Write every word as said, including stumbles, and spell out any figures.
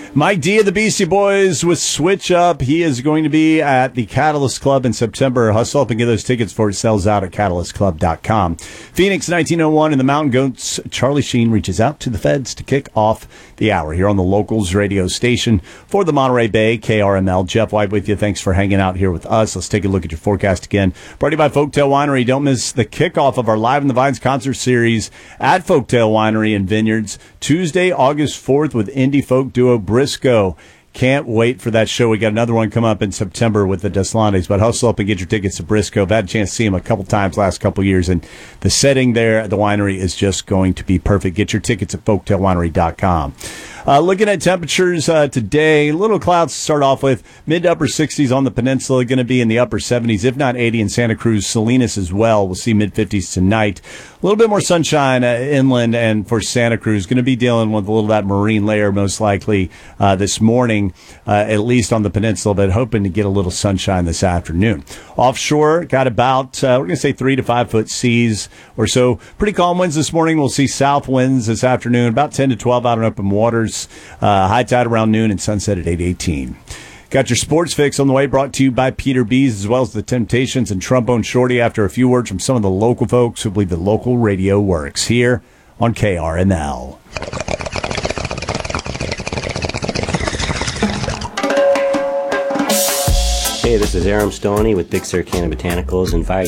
Mike D of the Beastie Boys with Switch Up. He is going to be at the Catalyst Club in September. Hustle up and get those tickets before it sells out at catalyst club dot com. Phoenix nineteen oh one and the Mountain Goats. Charlie Sheen reaches out to the feds to kick off the hour here on the Locals radio station for the Monterey Bay, K R M L. Jeff White with you. Thanks for hanging out here with us. Let's take a look at your forecast again. Brought to you by Folktail Winery. Don't miss the kickoff of our Live in the Vines concert series at Folktail Winery and Vineyards, Tuesday, August fourth with indie folk duo Briscoe. Can't wait for that show. We got another one come up in September with the Deslandes, but hustle up and get your tickets to Briscoe. I've had a chance to see him a couple times last couple years, and the setting there at the winery is just going to be perfect. Get your tickets at folktail winery dot com. Uh, looking at temperatures uh, today, little clouds to start off with. Mid to upper sixties on the peninsula, going to be in the upper seventies, if not eighty in Santa Cruz. Salinas as well. We'll see mid fifties tonight. A little bit more sunshine uh, inland, and for Santa Cruz, going to be dealing with a little of that marine layer most likely uh, this morning, uh, at least on the peninsula, but hoping to get a little sunshine this afternoon. Offshore, got about, uh, we're going to say three to five foot seas or so. Pretty calm winds this morning. We'll see south winds this afternoon, about ten to twelve out in open waters. Uh, high tide around noon and sunset at eight eighteen. Got your sports fix on the way, brought to you by Peter Bees, as well as the Temptations and Trombone Shorty, after a few words from some of the local folks who believe that local radio works here on K R M L. Hey, this is Aram Stoney with Big Sur Canna Botanicals, inviting